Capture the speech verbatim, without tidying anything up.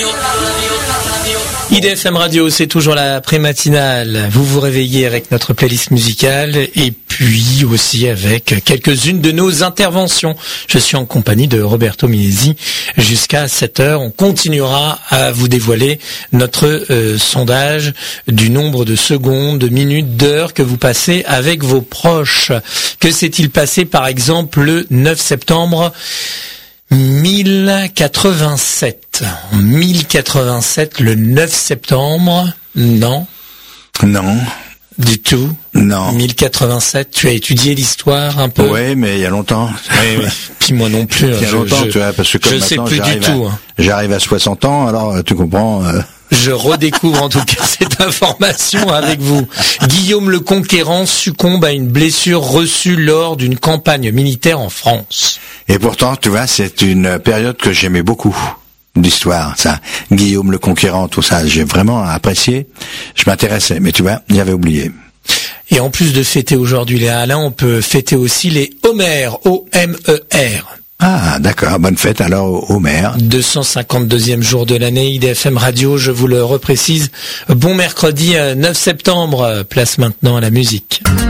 I D F M Radio, c'est toujours la pré-matinale. Vous vous réveillez avec notre playlist musicale et puis aussi avec quelques-unes de nos interventions. Je suis en compagnie de Roberto Minesi jusqu'à sept heures. On continuera à vous dévoiler notre euh, sondage du nombre de secondes, de minutes, d'heures que vous passez avec vos proches. Que s'est-il passé par exemple le neuf septembre mille quatre-vingt-sept. En mille quatre-vingt-sept, le neuf septembre, non. Non. Du tout. Non. mille quatre-vingt-sept, tu as étudié l'histoire un peu? Oui, mais il y a longtemps. Oui, oui. Puis moi non plus. Il y a je, longtemps, je, tu vois, parce que comme je sais plus du à, tout. Hein. J'arrive à soixante ans, alors tu comprends. Euh... Je redécouvre en tout cas cette information avec vous. Guillaume le Conquérant succombe à une blessure reçue lors d'une campagne militaire en France. Et pourtant, tu vois, c'est une période que j'aimais beaucoup d'histoire, ça. Guillaume le Conquérant, tout ça, j'ai vraiment apprécié. Je m'intéressais, mais tu vois, j'avais oublié. Et en plus de fêter aujourd'hui les Alain, on peut fêter aussi les Homères, O M E R. Ah, d'accord. Bonne fête alors au maire. deux cent cinquante-deuxième jour de l'année, I D F M Radio, je vous le reprécise. Bon mercredi neuf septembre, place maintenant à la musique.